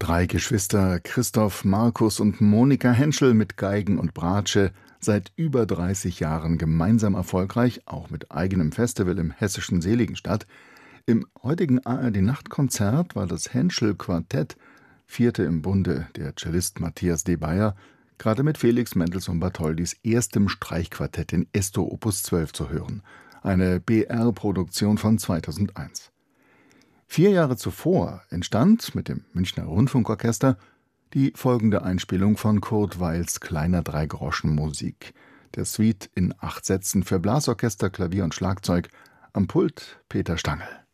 3 Geschwister Christoph, Markus und Monika Henschel mit Geigen und Bratsche, seit über 30 Jahren gemeinsam erfolgreich, auch mit eigenem Festival im hessischen Seligenstadt. Im heutigen ARD-Nachtkonzert war das Henschel-Quartett, vierte im Bunde der Cellist Matthias D. Bayer, gerade mit Felix Mendelssohn Bartholdys erstem Streichquartett in Esto Opus 12 zu hören, eine BR-Produktion von 2001. 4 Jahre zuvor entstand mit dem Münchner Rundfunkorchester die folgende Einspielung von Kurt Weils kleiner Dreigroschenmusik, der Suite in 8 Sätzen für Blasorchester, Klavier und Schlagzeug, am Pult Peter Stangl.